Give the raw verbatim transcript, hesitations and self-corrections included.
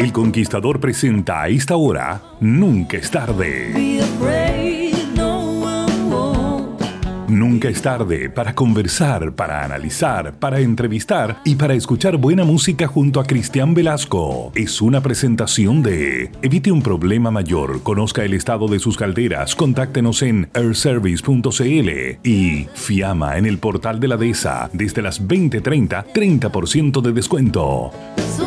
El Conquistador presenta a esta hora Nunca es tarde. Nunca es tarde para conversar, para analizar, para entrevistar y para escuchar buena música junto a Cristian Velasco. Es una presentación de Evite un problema mayor, conozca el estado de sus calderas, contáctenos en air service punto c l y Fiamma en el portal de la D E S A desde las veinte treinta, treinta por ciento de descuento.